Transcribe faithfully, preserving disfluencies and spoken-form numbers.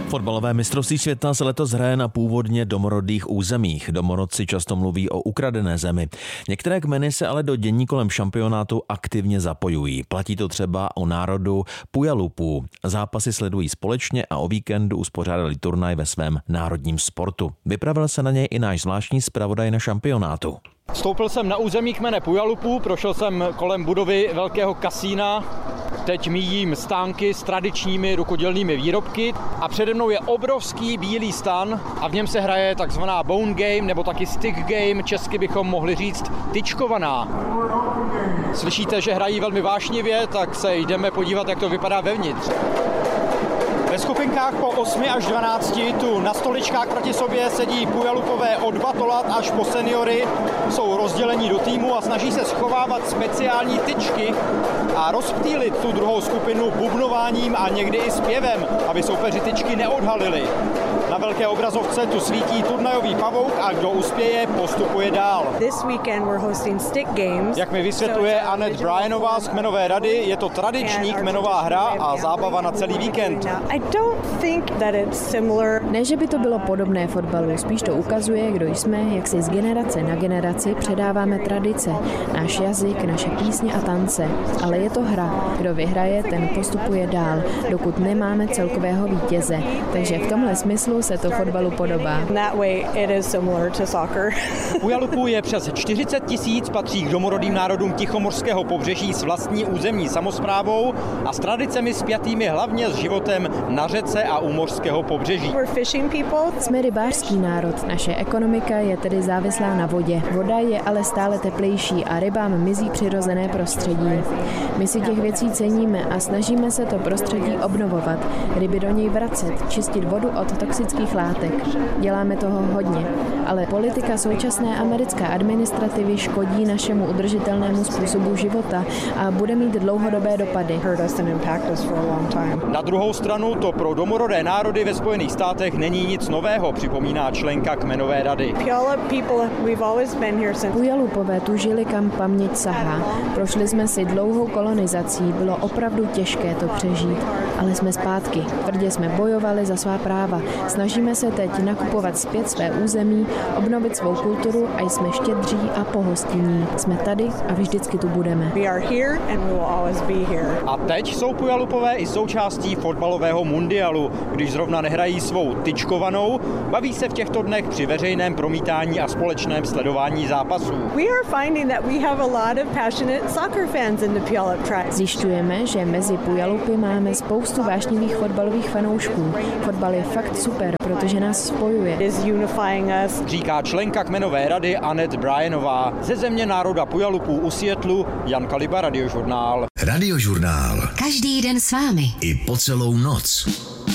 Fotbalové mistrovství světa se letos hraje na původně domorodých územích. Domorodci často mluví o ukradené zemi. Některé kmeny se ale do dění kolem šampionátu aktivně zapojují. Platí to třeba o národu Puyalupů. Zápasy sledují společně a o víkendu uspořádali turnaj ve svém národním sportu. Vypravil se na něj i náš zvláštní zpravodaj na šampionátu. Vstoupil jsem na území kmene Puyalupů, prošel jsem kolem budovy velkého kasína. Teď míjím stánky s tradičními rukodělnými výrobky a přede mnou je obrovský bílý stan a v něm se hraje takzvaná bone game nebo taky stick game, česky bychom mohli říct tyčkovaná. Slyšíte, že hrají velmi vášnivě, tak se jdeme podívat, jak to vypadá vevnitř. Ve skupinkách po osmi až dvanácti tu na stoličkách proti sobě sedí Puyalupové od batolat až po seniory. Jsou rozdělení do týmu a snaží se schovávat speciální tyčky a rozptýlit tu druhou skupinu bubnováním a někdy i zpěvem, aby soupeři tyčky neodhalili. Na velké obrazovce tu svítí turnajový pavouk a kdo uspěje, postupuje dál. This weekend we're hosting stick games. Jak mi vysvětluje Annette Bryanová z kmenové rady, je to tradiční kmenová hra a zábava na celý víkend. I don't think that it's similar. Ne, že by to bylo podobné fotbalu, spíš to ukazuje, kdo jsme, jak si z generace na generaci předáváme tradice, náš jazyk, naše písně a tance. Ale je to hra. Kdo vyhraje, ten postupuje dál, dokud nemáme celkového vítěze. Takže v tomhle smyslu se to fotbalu podobá. Puyalupů je přes čtyřicet tisíc, patří k domorodým národům Tichomořského pobřeží s vlastní územní samosprávou a s tradicemi spjatými hlavně s životem na řece a u mořského pobřeží. Jsme rybářský národ, naše ekonomika je tedy závislá na vodě. Voda je ale stále teplejší a rybám mizí přirozené prostředí. My si těch věcí ceníme a snažíme se to prostředí obnovovat, ryby do něj vracet, čistit vodu od toxických látek. Děláme toho hodně, ale politika současné americké administrativy škodí našemu udržitelnému způsobu života a bude mít dlouhodobé dopady. Na druhou stranu to pro domorodé národy ve Spojených státech není nic nového, připomíná členka kmenové rady. Puyalupové tu žili, kam paměť sahá. Prošli jsme si dlouhou kolonizací, bylo opravdu těžké to přežít, ale jsme zpátky. Tvrdě jsme bojovali za svá práva. Snažíme se teď nakupovat zpět své území, obnovit svou kulturu a jsme štědří a pohostinní. Jsme tady a vždycky tu budeme. A teď jsou Puyalupové i součástí fotbalového mundialu. Když zrovna nehrají svou tyčkovanou, baví se v těchto dnech při veřejném promítání a společném sledování zápasů. Zjišťujeme, že mezi Puyalupy máme spoustu vášnivých fotbalových fanoušků. Fotbal je fakt super, protože nás spojuje. Říká členka kmenové rady Annette Bryanová. Ze země národa Puyalupů u Seattlu Jan Kaliba, Radiožurnál. Radiožurnál. Každý den s vámi. I po celou noc.